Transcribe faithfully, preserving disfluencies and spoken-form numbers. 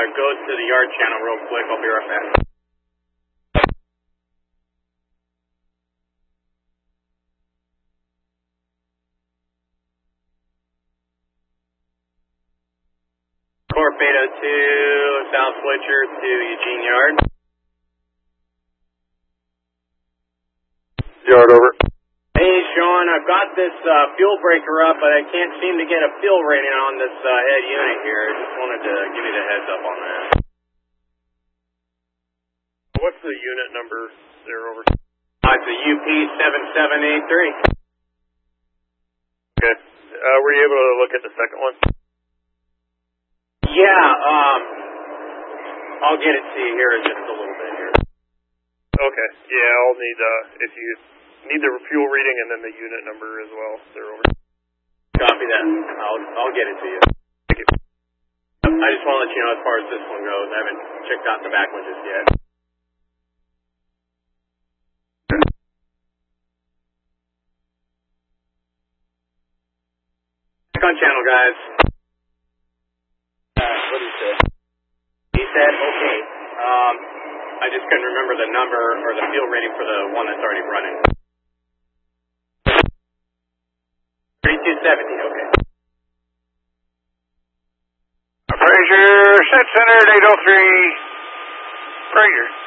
go to the yard channel real quick. I'll be right back. Corp eight oh two, South Switcher to Eugene Yard. Yard over. Hey, Sean, I've got this uh, fuel breaker up, but I can't seem to get a fuel rating on this uh, head unit here. I just wanted to give you the heads up on that. What's the unit number there over? Uh, it's a U P seven seven eight three. Okay. Uh, were you able to look at the second one? Yeah, um, I'll get it to you here in just a little bit here. Okay. Yeah, I'll need, uh, if you need the fuel reading and then the unit number as well. They're over. Copy that. I'll, I'll get it to you. Thank you. I just want to let you know as far as this one goes. I haven't checked out the back one just yet. Back on channel, guys. Uh, what did he say? He said, okay. Um, I just couldn't remember the number or the fuel rating for the one that's already running. thirty-two seventy, okay. Fraser, set centered eight oh three. Fraser.